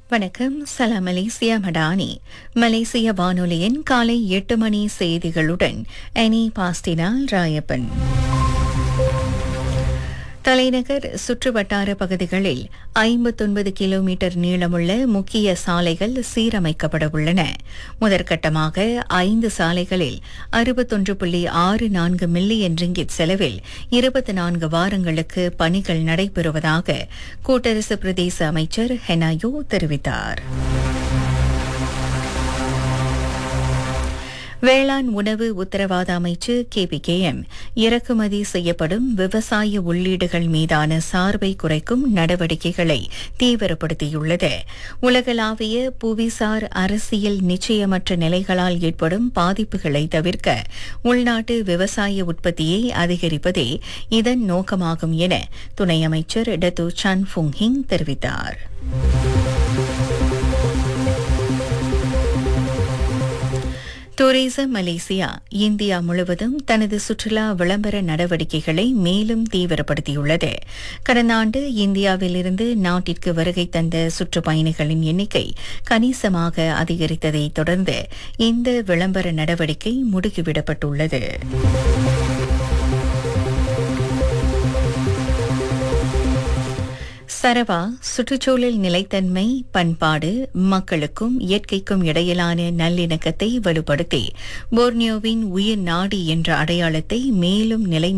வணக்கம். சலாம் மலேசியா மடானி. மலேசிய வானொலியின் காலை 8 மணி செய்திகளுடன் அனி பாஸ்டினால் ராயப்பன். தலைநகர் சுற்றுவட்டார பகுதிகளில் 59 கிலோமீட்டர் நீளமுள்ள முக்கிய சாலைகள் சீரமைக்கப்பட உள்ளன. முதற்கட்டமாக 5 சாலைகளில் 61.64 மில்லியன் ரிங்கிட் செலவில் 24 வாரங்களுக்கு பணிகள் நடைபெறுவதாக கூட்டரசு பிரதேச அமைச்சர் ஹெனாயோ தெரிவித்தார். வேளாண் உணவு உத்தரவாத அமைச்சு KPKM இறக்குமதி செய்யப்படும் விவசாய உள்ளீடுகள் மீதான சார்பை குறைக்கும் நடவடிக்கைகளை தீவிரப்படுத்தியுள்ளது. உலகளாவிய புவிசார் அரசியல் நிச்சயமற்ற நிலைகளால் ஏற்படும் பாதிப்புகளை தவிர்க்க உள்நாட்டு விவசாய உற்பத்தியை அதிகரிப்பதே இதன் நோக்கமாகும் என துணை அமைச்சர் டத்து சன் ஃபுங்ஹிங் தெரிவித்தார். டூரிசம் மலேசியா இந்தியா முழுவதும் தனது சுற்றுலா விளம்பர நடவடிக்கைகளை மேலும் தீவிரப்படுத்தியுள்ளது. கடந்த ஆண்டு இந்தியாவிலிருந்து நாட்டிற்கு வருகை தந்த சுற்றுப்பயணிகளின் எண்ணிக்கை கணிசமாக அதிகரித்ததை தொடர்ந்து இந்த விளம்பர நடவடிக்கை முடுக்கிவிடப்பட்டுள்ளது. சரவா சுற்றுச்சூழல் நிலைத்தன்மை, பண்பாடு, மக்களுக்கும் இயற்கைக்கும் இடையிலான நல்லிணக்கத்தை வலுப்படுத்தி போர்னியோவின் உயிர் நாடி என்ற அடையாளத்தை மேலும்